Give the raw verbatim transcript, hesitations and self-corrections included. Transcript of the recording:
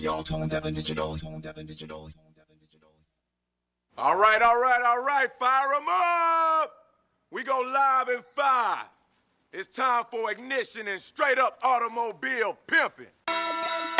Y'all Tone Devin Digital, Tone Devin Digital, Tone Devin Digital. All right, all right, all right, fire 'em up! We go live in five. It's time for ignition and straight up automobile pimping.